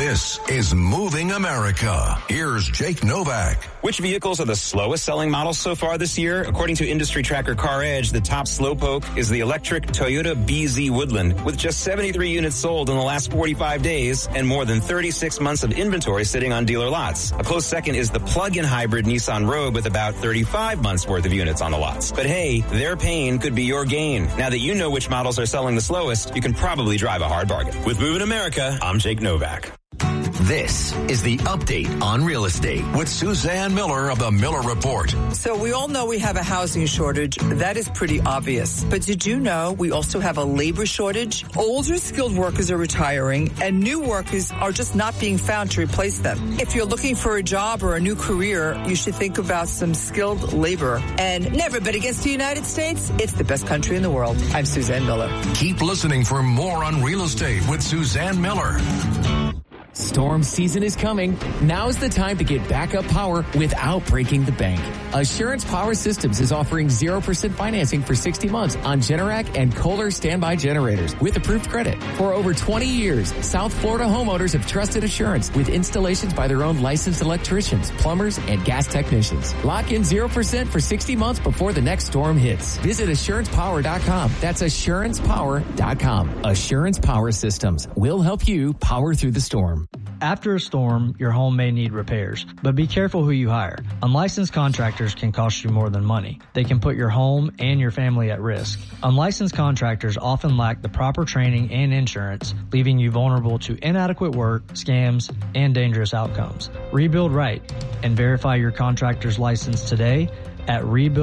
This is Moving America. Here's Jake Novak. Which vehicles are the slowest selling models so far this year? According to industry tracker CarEdge, the top slowpoke is the electric Toyota BZ Woodland, with just 73 units sold in the last 45 days and more than 36 months of inventory sitting on dealer lots. A close second is the plug-in hybrid Nissan Rogue with about 35 months worth of units on the lots. But hey, their pain could be your gain. Now that you know which models are selling the slowest, you can probably drive a hard bargain. With Moving America, I'm Jake Novak. This is the Update on Real Estate with Suzanne Miller of the Miller Report. So we all know we have a housing shortage. That is pretty obvious. But did you know we also have a labor shortage? Older skilled workers are retiring and new workers are just not being found to replace them. If you're looking for a job or a new career, you should think about some skilled labor. And never bet against the United States. It's the best country in the world. I'm Suzanne Miller. Keep listening for more on real estate with Suzanne Miller. Storm season is coming. Now's the time to get backup power without breaking the bank. Assurance Power Systems is offering 0% financing for 60 months on Generac and Kohler standby generators with approved credit. For over 20 years, South Florida homeowners have trusted Assurance with installations by their own licensed electricians, plumbers, and gas technicians. Lock in 0% for 60 months before the next storm hits. Visit AssurancePower.com. That's AssurancePower.com. Assurance Power Systems will help you power through the storm. After a storm, your home may need repairs, but be careful who you hire. Unlicensed contractors can cost you more than money. They can put your home and your family at risk. Unlicensed contractors often lack the proper training and insurance, leaving you vulnerable to inadequate work, scams, and dangerous outcomes. Rebuild right and verify your contractor's license today at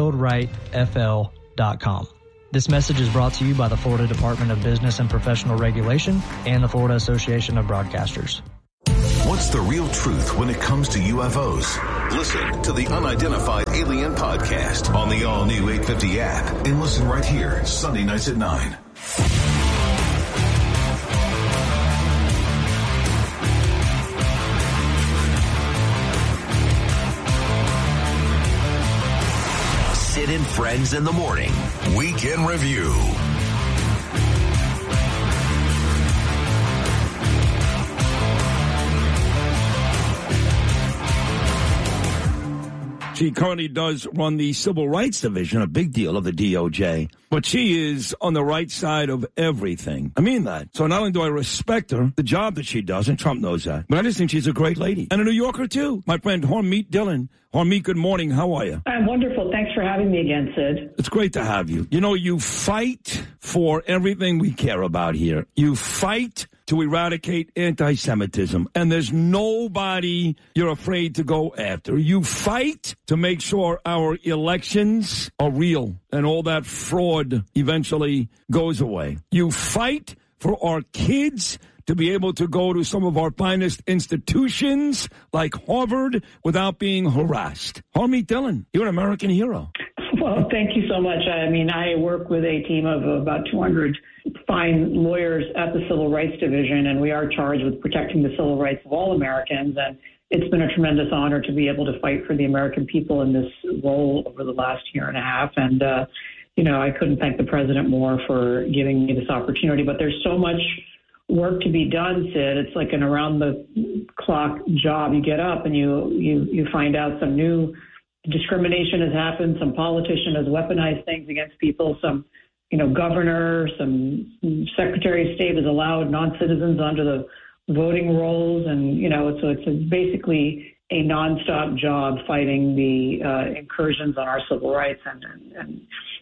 rebuildrightfl.com. This message is brought to you by the Florida Department of Business and Professional Regulation and the Florida Association of Broadcasters. What's the real truth when it comes to UFOs? Listen to the Unidentified Alien Podcast on the all-new 850 app and listen right here, Sunday nights at 9. Sid and Friends in the Morning. Weekend Review. She currently does run the Civil Rights Division, a big deal of the DOJ. But she is on the right side of everything. I mean that. So not only do I respect her, the job that she does, and Trump knows that, but I just think she's a great lady. And a New Yorker, too. My friend Harmeet Dillon. Harmeet, good morning. How are you? I'm wonderful. Thanks for having me again, Sid. It's great to have you. You know, you fight for everything we care about here. You fight to eradicate anti-Semitism, and there's nobody you're afraid to go after. You fight to make sure our elections are real and all that fraud eventually goes away. You fight for our kids to be able to go to some of our finest institutions like Harvard without being harassed. Harmeet Dillon, you're an American hero. Well, thank you so much. I mean, I work with a team of about 200 fine lawyers at the Civil Rights Division, and we are charged with protecting the civil rights of all Americans. And it's been a tremendous honor to be able to fight for the American people in this role over the last year and a half. And, I couldn't thank the president more for giving me this opportunity. But there's so much work to be done, Sid. It's like an around-the-clock job. You get up and you find out some new discrimination has happened. Some politician has weaponized things against people. Some, governor, some secretary of state has allowed non-citizens onto the voting rolls. And, so it's basically a nonstop job fighting the incursions on our civil rights. And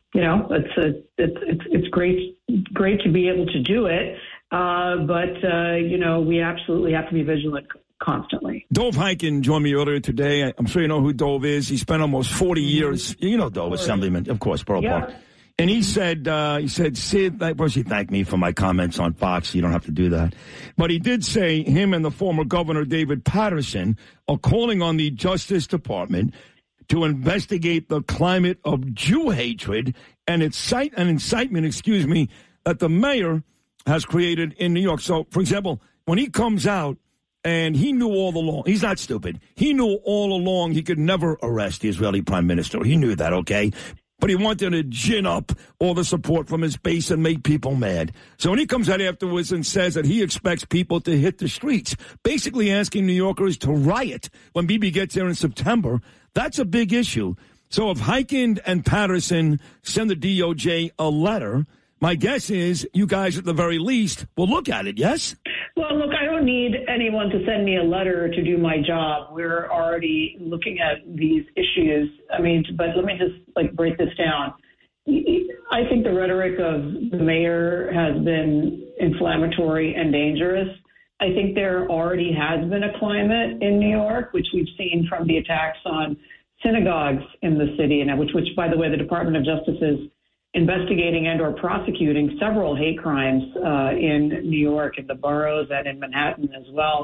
it's great to be able to do it. But we absolutely have to be vigilant constantly. Dov Hikind joined me earlier today. I'm sure you know who Dov is. He spent almost 40 years. You know Dov, Assemblyman, of course, Borough Park. And he said, Sid, first he thanked me for my comments on Fox. You don't have to do that. But he did say him and the former governor, David Patterson, are calling on the Justice Department to investigate the climate of Jew hatred and incitement, that the mayor has created in New York. So, for example, when he comes out, and he knew all along, he's not stupid, he knew all along he could never arrest the Israeli prime minister. He knew that, okay? but he wanted to gin up all the support from his base and make people mad. So when he comes out afterwards and says that he expects people to hit the streets, basically asking New Yorkers to riot when Bibi gets there in September, that's a big issue. So if Hyken and Patterson send the DOJ a letter, my guess is you guys at the very least will look at it, yes? Well, look, I don't need anyone to send me a letter to do my job. We're already looking at these issues. I mean, but let me just break this down. I think the rhetoric of the mayor has been inflammatory and dangerous. I think there already has been a climate in New York, which we've seen from the attacks on synagogues in the city, and which, by the way, the Department of Justice is investigating and or prosecuting several hate crimes in New York, in the boroughs, and in Manhattan as well.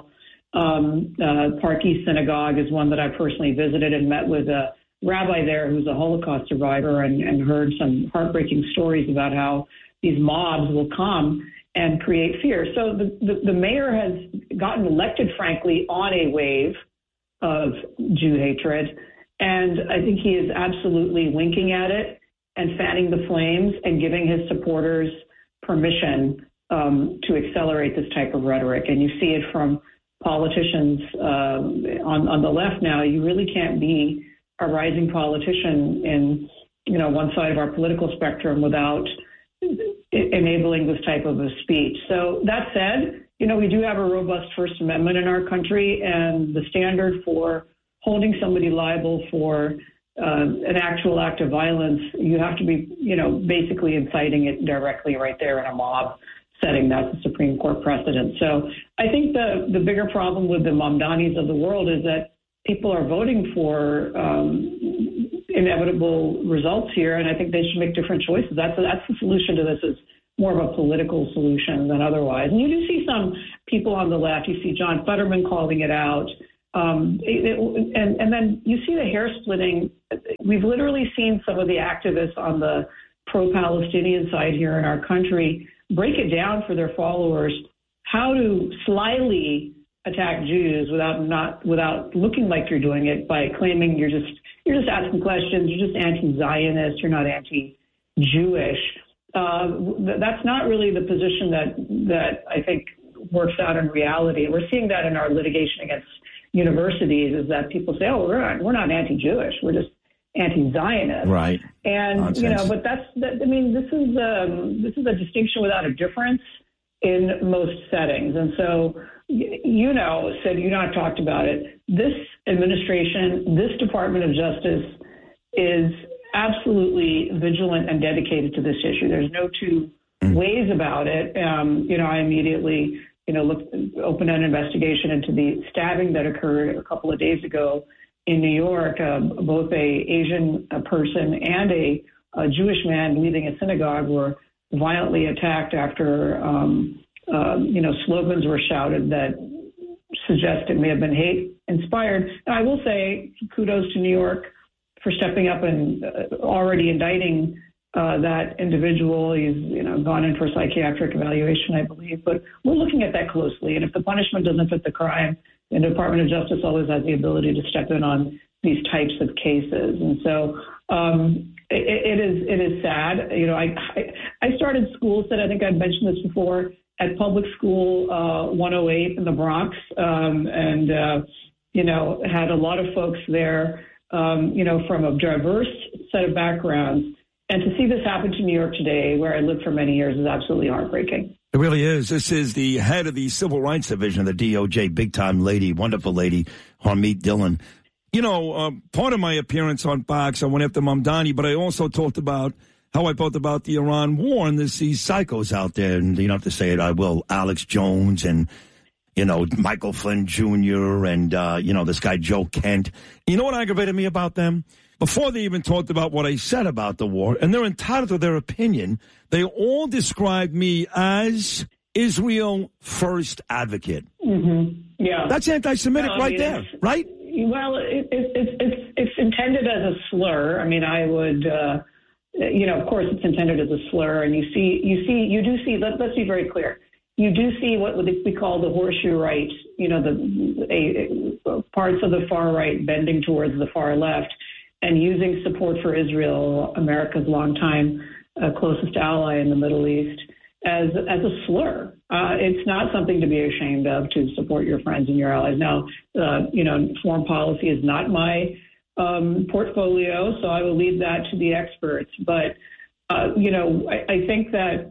Park East Synagogue is one that I personally visited and met with a rabbi there who's a Holocaust survivor and heard some heartbreaking stories about how these mobs will come and create fear. So the mayor has gotten elected, frankly, on a wave of Jew hatred. And I think he is absolutely winking at it and fanning the flames and giving his supporters permission to accelerate this type of rhetoric. And you see it from politicians on the left now. You really can't be a rising politician in one side of our political spectrum without enabling this type of a speech. So that said, we do have a robust First Amendment in our country, and the standard for holding somebody liable for an actual act of violence, you have to be, basically inciting it directly right there in a mob setting. That's the Supreme Court precedent. So I think the bigger problem with the Mamdanis of the world is that people are voting for inevitable results here, and I think they should make different choices. That's the solution to this, is more of a political solution than otherwise. And you do see some people on the left. You see John Fetterman calling it out. And then you see the hair splitting. We've literally seen some of the activists on the pro-Palestinian side here in our country break it down for their followers how to slyly attack Jews without looking like you're doing it by claiming you're just asking questions, you're just anti-Zionist, you're not anti-Jewish. That's not really the position that I think works out in reality. We're seeing that in our litigation against universities, is that people say, "Oh, we're not anti-Jewish, we're just anti-Zionist." Right. And Nonsense. but this is a distinction without a difference in most settings. And so, Sid, you and I talked about it. This administration, this Department of Justice is absolutely vigilant and dedicated to this issue. There's no two ways about it. I immediately opened an investigation into the stabbing that occurred a couple of days ago in New York. Both a Asian person and a Jewish man leaving a synagogue were violently attacked after, slogans were shouted that suggest it may have been hate-inspired. And I will say kudos to New York for stepping up and already indicting that individual. He's gone in for psychiatric evaluation, I believe. But we're looking at that closely. And if the punishment doesn't fit the crime, the Department of Justice always has the ability to step in on these types of cases. And so it is sad. I started school, I think I've mentioned this before, at Public School 108 in the Bronx, and had a lot of folks there, from a diverse set of backgrounds. And to see this happen to New York today, where I lived for many years, is absolutely heartbreaking. It really is. This is the head of the Civil Rights Division of the DOJ, big-time lady, wonderful lady, Harmeet Dillon. Part of my appearance on Fox, I went after Mamdani, but I also talked about how I felt about the Iran war, and there's these psychos out there, and you don't have to say it, I will, Alex Jones and, Michael Flynn Jr. and, this guy Joe Kent. You know what aggravated me about them? Before they even talked about what I said about the war, and they're entitled to their opinion, they all described me as Israel first advocate. Mm-hmm. Yeah. That's anti-Semitic there, right? Well, it's intended as a slur. I mean, I would, of course it's intended as a slur, and you do see, let's be very clear. You do see what we call the horseshoe right, parts of the far right bending towards the far left. and using support for Israel, America's longtime closest ally in the Middle East, as a slur. It's not something to be ashamed of, to support your friends and your allies. Now, foreign policy is not my portfolio, so I will leave that to the experts. But, I think that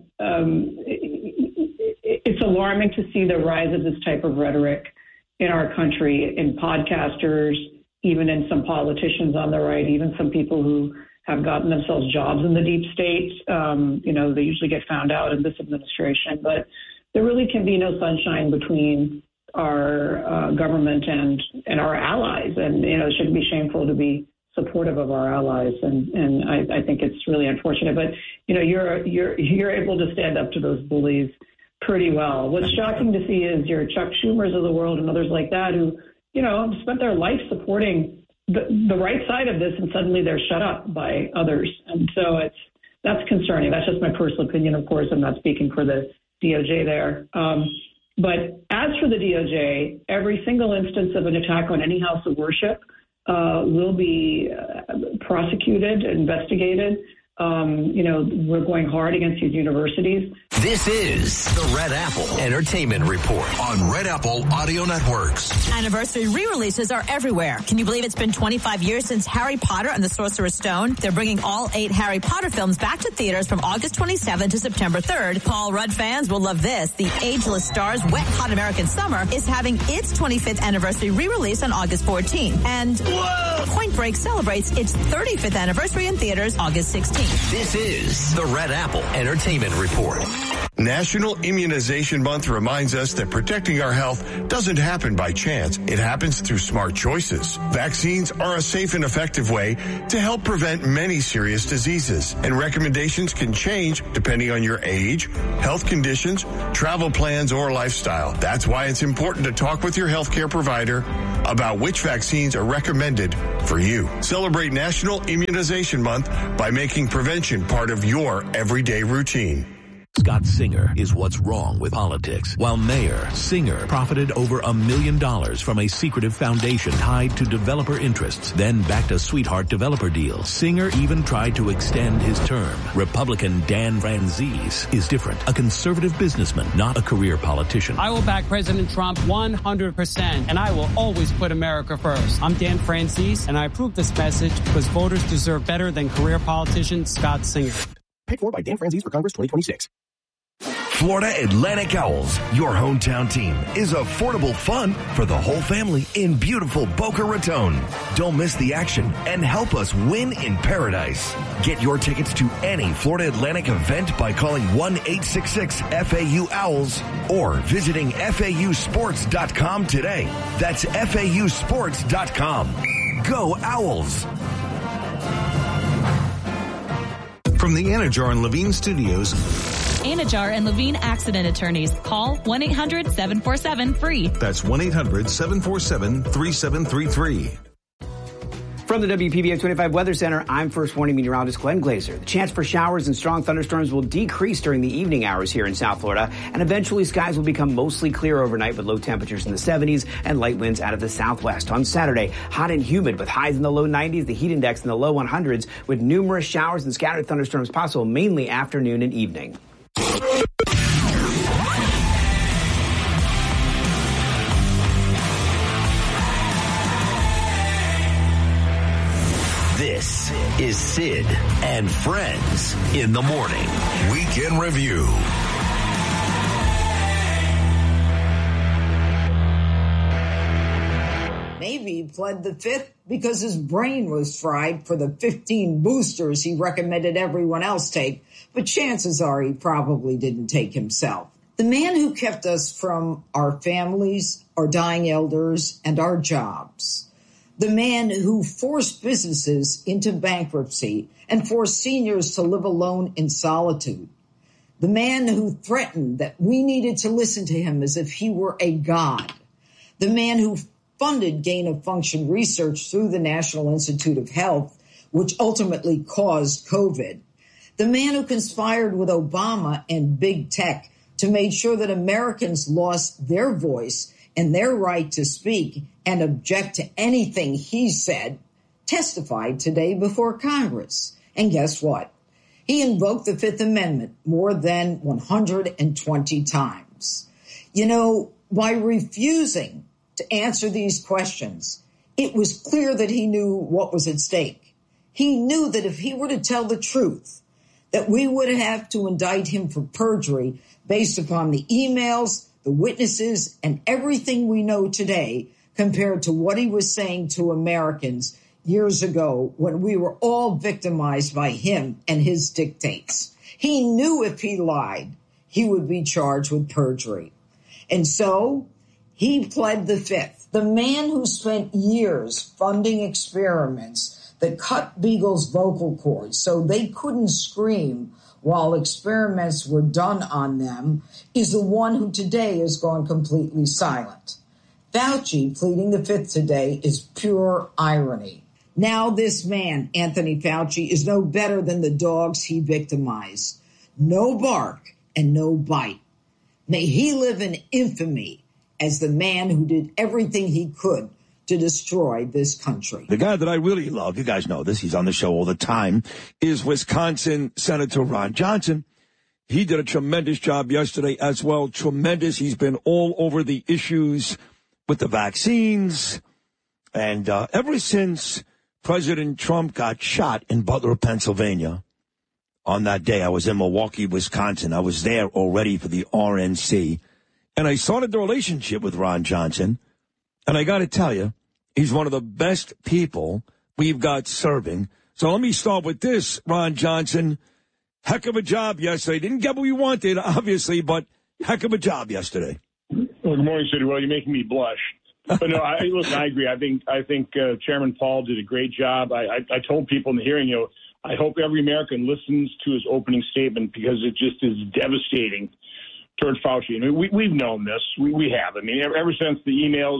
it's alarming to see the rise of this type of rhetoric in our country, in podcasters, even in some politicians on the right, even some people who have gotten themselves jobs in the deep state. They usually get found out in this administration. But there really can be no sunshine between our government and our allies. And, it shouldn't be shameful to be supportive of our allies. And I think it's really unfortunate. But, you're able to stand up to those bullies pretty well. What's shocking to see is your Chuck Schumers of the world and others like that who, spent their life supporting the right side of this, and suddenly they're shut up by others. And so that's concerning. That's just my personal opinion, of course. I'm not speaking for the DOJ there. But as for the DOJ, every single instance of an attack on any house of worship will be prosecuted, investigated. We're going hard against these universities. This is the Red Apple Entertainment Report on Red Apple Audio Networks. Anniversary re-releases are everywhere. Can you believe it's been 25 years since Harry Potter and the Sorcerer's Stone? They're bringing all 8 Harry Potter films back to theaters from August 27th to September 3rd. Paul Rudd fans will love this. The Ageless Stars Wet Hot American Summer is having its 25th anniversary re-release on August 14th. And Point Break celebrates its 35th anniversary in theaters August 16th. This is the Red Apple Entertainment Report. National Immunization Month reminds us that protecting our health doesn't happen by chance. It happens through smart choices. Vaccines are a safe and effective way to help prevent many serious diseases, and recommendations can change depending on your age, health conditions, travel plans, or lifestyle. That's why it's important to talk with your healthcare provider about which vaccines are recommended for you. Celebrate National Immunization Month by making prevention part of your everyday routine. Scott Singer is what's wrong with politics. While mayor, Singer profited over $1 million from a secretive foundation tied to developer interests, then backed a sweetheart developer deal. Singer even tried to extend his term. Republican Dan Franzese is different. A conservative businessman, not a career politician. I will back President Trump 100%, and I will always put America first. I'm Dan Franzese, and I approve this message because voters deserve better than career politician Scott Singer. Paid for by Dan Franzese for Congress 2026. Florida Atlantic Owls, your hometown team, is affordable fun for the whole family in beautiful Boca Raton. Don't miss the action and help us win in paradise. Get your tickets to any Florida Atlantic event by calling 1-866-FAU-OWLS or visiting FAUsports.com today. That's FAUsports.com. Go Owls! From the Anajar and Levine Studios, Anajar and Levine Accident Attorneys. Call 1-800-747-FREE. That's 1-800-747-3733. From the WPBM 25 Weather Center, I'm First Warning Meteorologist Glenn Glazer. The chance for showers and strong thunderstorms will decrease during the evening hours here in South Florida, and eventually skies will become mostly clear overnight with low temperatures in the 70s and light winds out of the southwest. On Saturday, hot and humid with highs in the low 90s, the heat index in the low 100s, with numerous showers and scattered thunderstorms possible mainly afternoon and evening. This is Sid and Friends in the Morning. Weekend Review. Navy pled the fifth because his brain was fried for the 15 boosters he recommended everyone else take, but chances are he probably didn't take himself. The man who kept us from our families, our dying elders, and our jobs. The man who forced businesses into bankruptcy and forced seniors to live alone in solitude. The man who threatened that we needed to listen to him as if he were a god. The man who funded gain-of-function research through the National Institute of Health, which ultimately caused COVID. The man who conspired with Obama and big tech to make sure that Americans lost their voice and their right to speak and object to anything he said, testified today before Congress. And guess what? He invoked the Fifth Amendment more than 120 times. You know, by refusing to answer these questions, it was clear that he knew what was at stake. He knew that if he were to tell the truth, that we would have to indict him for perjury based upon the emails, the witnesses, and everything we know today compared to what he was saying to Americans years ago when we were all victimized by him and his dictates. He knew if he lied, he would be charged with perjury. And so he pled the Fifth. The man who spent years funding experiments that cut beagles' vocal cords so they couldn't scream while experiments were done on them is the one who today has gone completely silent. Fauci pleading the Fifth today is pure irony. Now this man, Anthony Fauci, is no better than the dogs he victimized. No bark and no bite. May he live in infamy as the man who did everything he could to destroy this country. The guy that I really love, you guys know this, he's on the show all the time, is Wisconsin Senator Ron Johnson. He did a tremendous job yesterday as well. Tremendous. He's been all over the issues with the vaccines. And ever since President Trump got shot in Butler, Pennsylvania, on that day, I was in Milwaukee, Wisconsin. I was there already for the RNC. And I started the relationship with Ron Johnson. And I got to tell you, he's one of the best people we've got serving. So let me start with this, Ron Johnson. Heck of a job yesterday. Didn't get what we wanted, obviously, but heck of a job yesterday. Well, good morning, City. Well, you're making me blush. But no, I agree. I think Chairman Paul did a great job. I told people in the hearing, I hope every American listens to his opening statement because it just is devastating towards Fauci. I mean, we've known this. We have. I mean, ever since the emails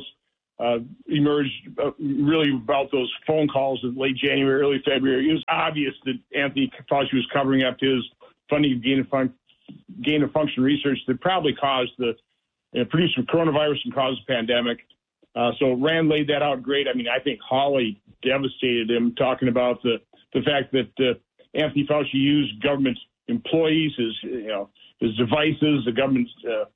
emerged really about those phone calls in late January, early February, it was obvious that Anthony Fauci was covering up his funding of gain-of-function research that probably caused produced the coronavirus and caused the pandemic. So Rand laid that out great. I mean, I think Hawley devastated him, talking about the fact that Anthony Fauci used government employees, his devices, the government's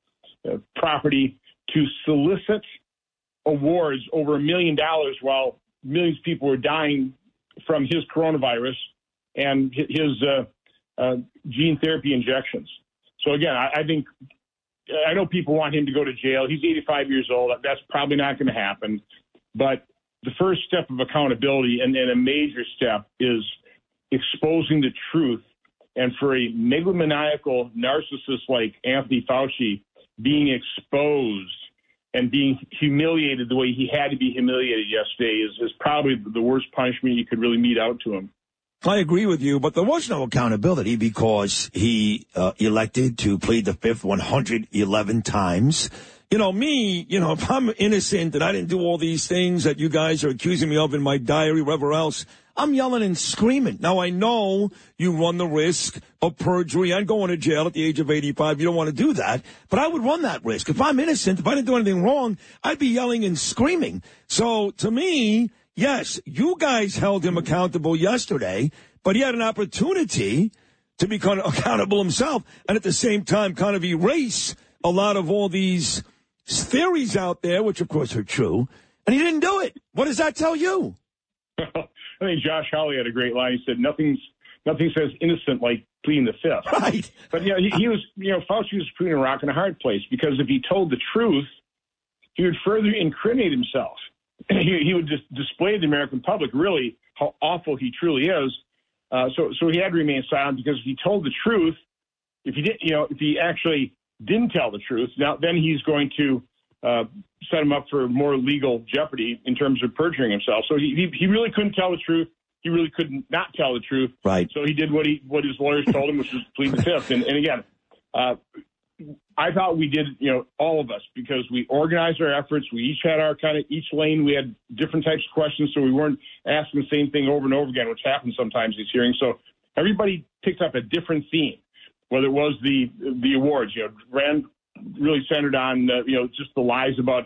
property to solicit awards over $1 million while millions of people were dying from his coronavirus and his gene therapy injections. So again, I know people want him to go to jail. He's 85 years old. That's probably not going to happen. But the first step of accountability and a major step is exposing the truth. And for a megalomaniacal narcissist like Anthony Fauci being exposed and being humiliated the way he had to be humiliated yesterday is probably the worst punishment you could really mete out to him. I agree with you, but there was no accountability because he elected to plead the Fifth 111 times. If I'm innocent and I didn't do all these things that you guys are accusing me of in my diary, wherever else, I'm yelling and screaming. Now, I know you run the risk of perjury and going to jail at the age of 85. You don't want to do that, but I would run that risk. If I'm innocent, if I didn't do anything wrong, I'd be yelling and screaming. So to me, yes, you guys held him accountable yesterday, but he had an opportunity to become accountable himself and at the same time kind of erase a lot of all these theories out there, which of course are true, and he didn't do it. What does that tell you? I think Josh Hawley had a great line. He said, nothing says innocent like pleading the Fifth. Right. But, he was, Fauci was between a rock and a hard place because if he told the truth, he would further incriminate himself. He would just display to the American public really how awful he truly is. So he had to remain silent because if he told the truth, if he actually didn't tell the truth, then he's going to set him up for more legal jeopardy in terms of perjuring himself. So he really couldn't tell the truth. He really could not tell the truth. Right. So he did what his lawyers told him, which was plead the Fifth. And again, I thought we did, all of us, because we organized our efforts. We each had our each lane. We had different types of questions, so we weren't asking the same thing over and over again, which happens sometimes these hearings. So everybody picked up a different theme, whether it was the awards. Rand really centered on, just the lies about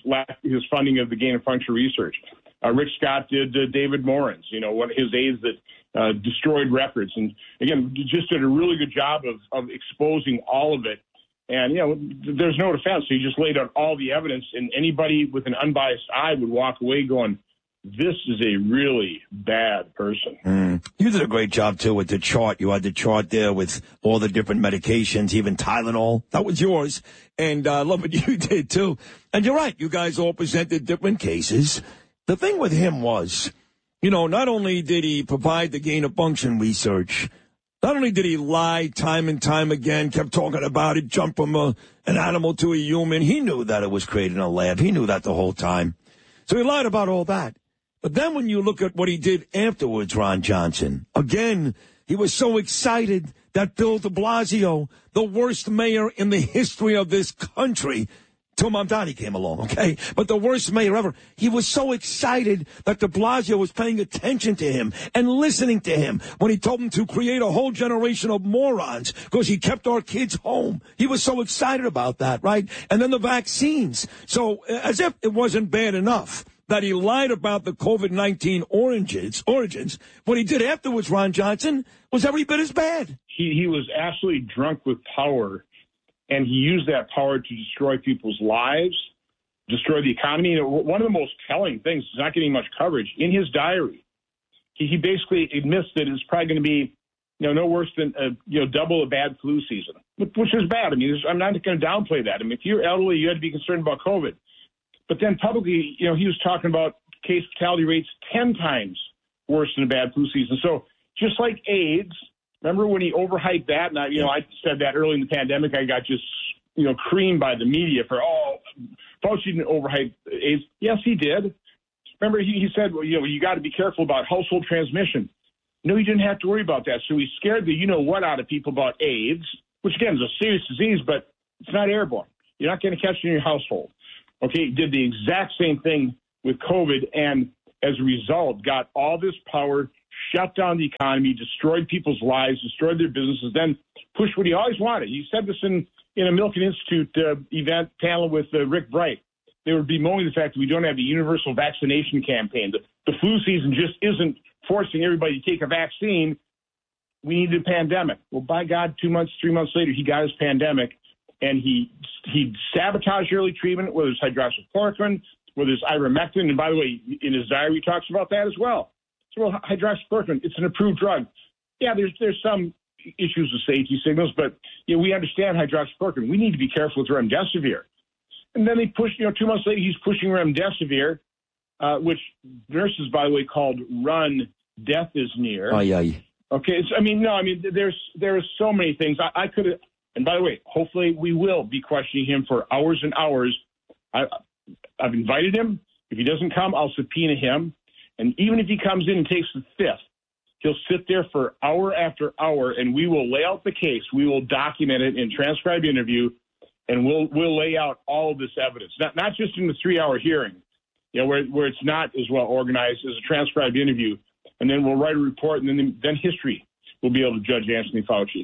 his funding of the gain-of-function research. Rick Scott did David Morin's, one of his aides that destroyed records. And, again, just did a really good job of exposing all of it. And, there's no defense. So he just laid out all the evidence, and anybody with an unbiased eye would walk away going, this is a really bad person. You did a great job, too, with the chart. You had the chart there with all the different medications, even Tylenol. That was yours. And I love what you did, too. And you're right. You guys all presented different cases. The thing with him was, not only did he provide the gain-of-function research, not only did he lie time and time again, kept talking about it, jump from an animal to a human. He knew that it was created in a lab. He knew that the whole time. So he lied about all that. But then when you look at what he did afterwards, Ron Johnson, again, he was so excited that Bill de Blasio, the worst mayor in the history of this country, till Mamdani came along, okay? But the worst mayor ever. He was so excited that de Blasio was paying attention to him and listening to him when he told him to create a whole generation of morons because he kept our kids home. He was so excited about that, right? And then the vaccines. So as if it wasn't bad enough that he lied about the COVID-19 origins, what he did afterwards, Ron Johnson, was every bit as bad. He was absolutely drunk with power, and he used that power to destroy people's lives, destroy the economy. One of the most telling things is not getting much coverage. In his diary, he basically admits that it's probably going to be, no worse than double a bad flu season, which is bad. I mean, I'm not going to downplay that. I mean, if you're elderly, you had to be concerned about COVID. But then publicly, he was talking about case fatality rates 10 times worse than a bad flu season. So just like AIDS, remember when he overhyped that? And I said that early in the pandemic. I got just, creamed by the media for, Fauci didn't overhype AIDS. Yes, he did. Remember, he said, you got to be careful about household transmission. No, he didn't have to worry about that. So he scared the you-know-what out of people about AIDS, which, again, is a serious disease, but it's not airborne. You're not going to catch it in your household. Okay, did the exact same thing with COVID, and as a result, got all this power, shut down the economy, destroyed people's lives, destroyed their businesses, then pushed what he always wanted. He said this in a Milken Institute event panel with Rick Bright. They were bemoaning the fact that we don't have a universal vaccination campaign. The flu season just isn't forcing everybody to take a vaccine. We need a pandemic. Well, by God, 2 months, 3 months later, he got his pandemic. And he sabotaged early treatment, whether it's hydroxychloroquine, whether it's ivermectin. And by the way, in his diary, he talks about that as well. So, hydroxychloroquine, it's an approved drug. Yeah, there's some issues with safety signals, but we understand hydroxychloroquine. We need to be careful with remdesivir. And then they push, 2 months later, he's pushing remdesivir, which nurses, by the way, called run, death is near. Oh, yeah. Okay, there's so many things. I could have. And by the way, hopefully we will be questioning him for hours and hours. I've invited him. If he doesn't come, I'll subpoena him. And even if he comes in and takes the fifth, he'll sit there for hour after hour, and we will lay out the case. We will document it in transcribed interview, and we'll lay out all of this evidence. Not just in the 3-hour hearing, where it's not as well organized as a transcribed interview. And then we'll write a report, and then history will be able to judge Anthony Fauci.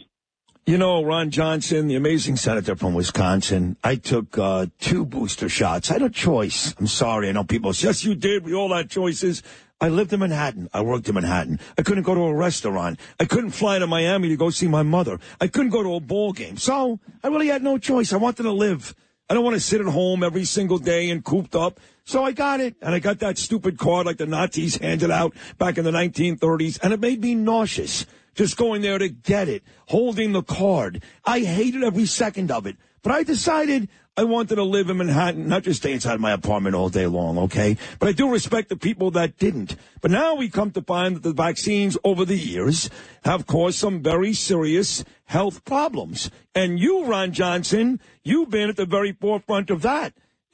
Ron Johnson, the amazing senator from Wisconsin, I took 2 booster shots. I had a choice. I'm sorry. I know people say, yes, you did. We all had choices. I lived in Manhattan. I worked in Manhattan. I couldn't go to a restaurant. I couldn't fly to Miami to go see my mother. I couldn't go to a ball game. So I really had no choice. I wanted to live. I don't want to sit at home every single day and cooped up. So I got it. And I got that stupid card like the Nazis handed out back in the 1930s. And it made me nauseous. Just going there to get it, holding the card. I hated every second of it. But I decided I wanted to live in Manhattan, not just stay inside my apartment all day long, okay? But I do respect the people that didn't. But now we come to find that the vaccines over the years have caused some very serious health problems. And you, Ron Johnson, you've been at the very forefront of that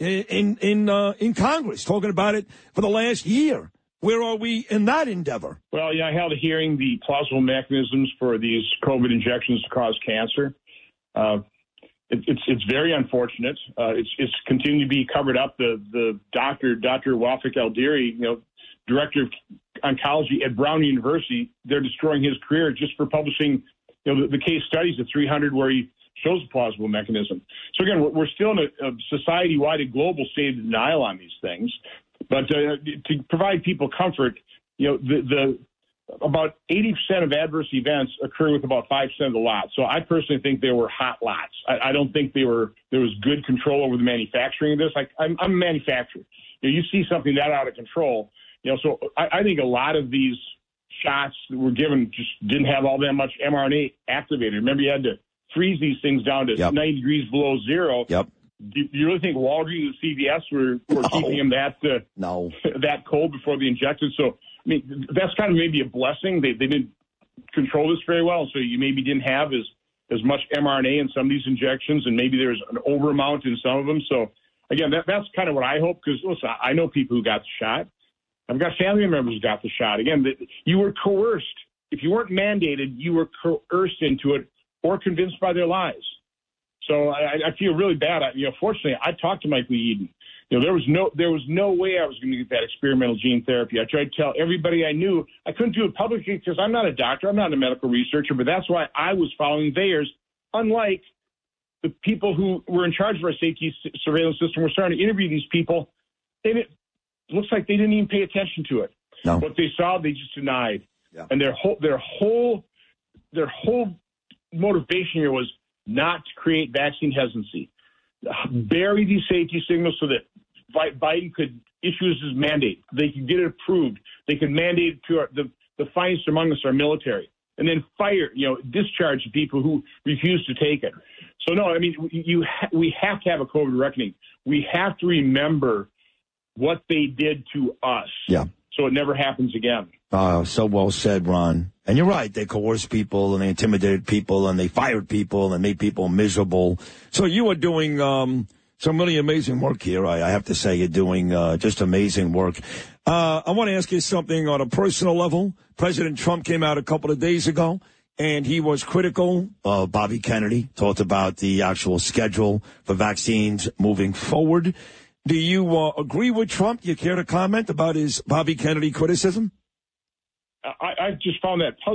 in Congress, talking about it for the last year. Where are we in that endeavor? Well, I held a hearing, the plausible mechanisms for these COVID injections to cause cancer. It's very unfortunate. It's continuing to be covered up. The Dr. Wafik El-Diri, director of oncology at Brown University, they're destroying his career just for publishing, the case studies of 300 where he shows a plausible mechanism. So again, we're still in a society-wide and global state of denial on these things. But to provide people comfort, about 80% of adverse events occur with about 5% of the lots. So I personally think they were hot lots. I don't think there was good control over the manufacturing of this. I'm a manufacturer. You see something that out of control, so I think a lot of these shots that were given just didn't have all that much mRNA activated. Remember, you had to freeze these things down to 90 degrees below zero. Yep. Do you really think Walgreens and CVS were keeping them that cold before they injected? So, I mean, that's kind of maybe a blessing. They didn't control this very well, so you maybe didn't have as much mRNA in some of these injections, and maybe there's an over amount in some of them. So, again, that's kind of what I hope, because, listen, I know people who got the shot. I've got family members who got the shot. Again, you were coerced. If you weren't mandated, you were coerced into it or convinced by their lies. So I feel really bad. Fortunately, I talked to Michael Eden. There was no way I was going to get that experimental gene therapy. I tried to tell everybody I knew. I couldn't do it publicly because I'm not a doctor. I'm not a medical researcher, but that's why I was following theirs. Unlike the people who were in charge of our safety surveillance system, we're starting to interview these people. It looks like they didn't even pay attention to it. No. What they saw, they just denied. Yeah. And their whole motivation here was not to create vaccine hesitancy. Bury these safety signals so that Biden could issue his mandate. They could get it approved. They could mandate it to the finest among us, our military, and then discharge the people who refuse to take it. So, no, I mean, we have to have a COVID reckoning. We have to remember what they did to us. Yeah. So it never happens again. So well said, Ron. And you're right. They coerced people and they intimidated people and they fired people and made people miserable. So you are doing some really amazing work here. I have to say you're doing just amazing work. I want to ask you something on a personal level. President Trump came out a couple of days ago and he was critical of Bobby Kennedy, talked about the actual schedule for vaccines moving forward. Do you agree with Trump? Do you care to comment about his Bobby Kennedy criticism? I just found that puzzling.